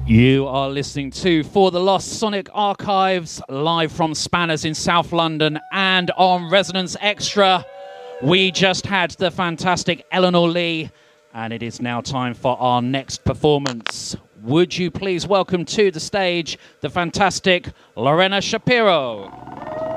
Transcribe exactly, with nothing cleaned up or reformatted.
You are listening to For the Lost Sonic Archives, live from Spanners in South London and on Resonance Extra. We just had the fantastic Eleanor Lee, and it is now time for our next performance. Would you please welcome to the stage the fantastic Lorena Shapiro.